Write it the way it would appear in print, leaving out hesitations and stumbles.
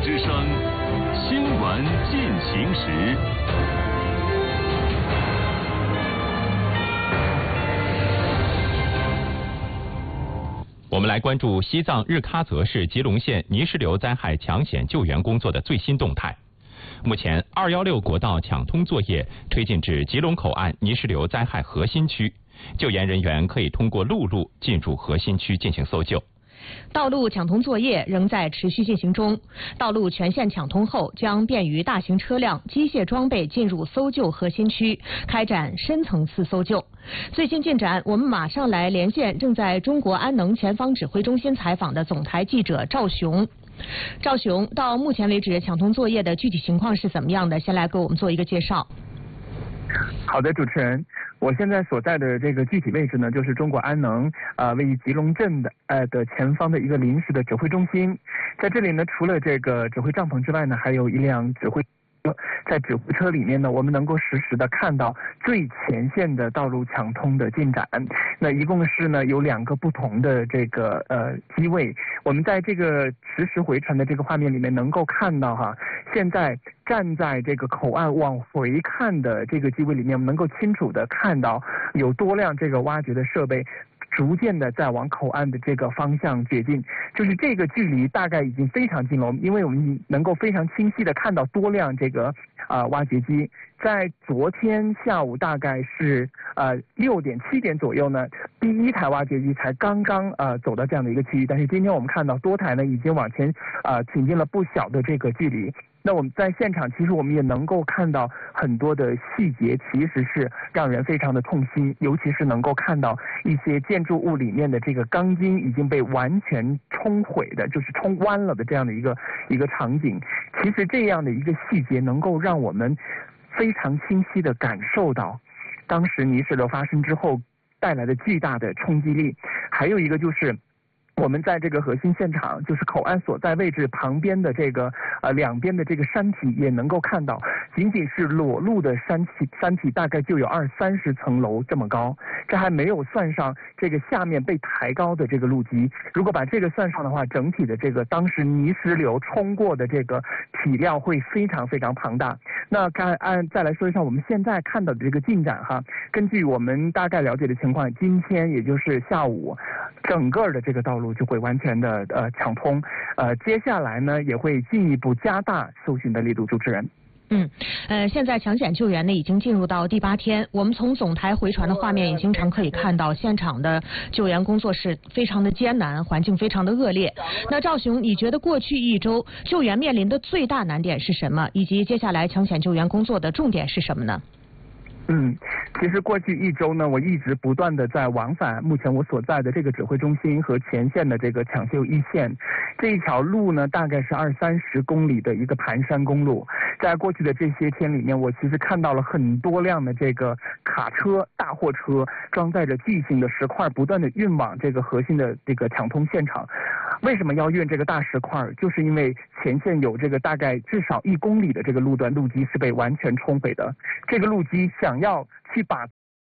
之声，新闻进行时。我们来关注西藏日喀则市吉隆县泥石流灾害抢险救援工作的最新动态。目前，216国道抢通作业推进至吉隆口岸泥石流灾害核心区，救援人员可以通过陆路进入核心区进行搜救。 道路抢通作业仍在持续进行中，道路全线抢通后，将便于大型车辆、机械装备进入搜救核心区，开展深层次搜救。最新进展，我们马上来连线正在中国安能前方指挥中心采访的总台记者赵雄。赵雄，到目前为止，抢通作业的具体情况是怎么样的？先来给我们做一个介绍。 好的，主持人，我现在所在的这个具体位置呢，就是中国安能位于吉隆镇的前方的一个临时的指挥中心。在这里呢，除了这个指挥帐篷之外呢，还有一辆指挥车。在指挥车里面呢，我们能够实时的看到最前线的道路抢通的进展。那一共是呢有2个不同的这个机位。我们在这个实时回传的这个画面里面能够看到现在站在这个口岸往回看的这个机位里面，我们能够清楚的看到有多辆这个挖掘的设备逐渐的在往口岸的这个方向掘进，就是这个距离大概已经非常近了，因为我们能够非常清晰的看到多辆这个挖掘机。在昨天下午大概是6点7点左右呢，第1台挖掘机才刚刚走到这样的一个区域，但是今天我们看到多台呢已经往前挺进了不小的这个距离。那我们在现场其实我们也能够看到很多的细节，其实是让人非常的痛心，尤其是能够看到一些建筑物里面的这个钢筋已经被完全冲毁的，就是冲弯了的这样的一个场景。其实这样的一个细节能够让我们非常清晰地感受到当时泥石流发生之后带来的巨大的冲击力。还有一个就是我们在这个核心现场，就是口岸所在位置旁边的这个两边的这个山体也能够看到，仅仅是裸露的山体大概就有20-30层楼这么高，这还没有算上这个下面被抬高的这个路基。如果把这个算上的话，整体的这个当时泥石流冲过的这个体量会非常非常庞大。那再来说一下我们现在看到的这个进展根据我们大概了解的情况，今天也就是下午，整个的这个道路就会完全的抢通。接下来呢也会进一步加大搜寻的力度。主持人。 现在抢险救援呢已经进入到第8天，我们从总台回传的画面也经常可以看到，现场的救援工作是非常的艰难，环境非常的恶劣。那赵雄，你觉得过去1周救援面临的最大难点是什么？以及接下来抢险救援工作的重点是什么呢？ 其实过去1周呢，我一直不断的在往返目前我所在的这个指挥中心和前线的这个抢救一线。这一条路呢，大概是20-30公里的一个盘山公路。在过去的这些天里面，我其实看到了很多辆的这个卡车、大货车装载着巨型的石块，不断的运往这个核心的这个抢通现场。为什么要运这个大石块？就是因为前线有这个大概至少1公里的这个路段，路基是被完全冲毁的。这个路基想要去把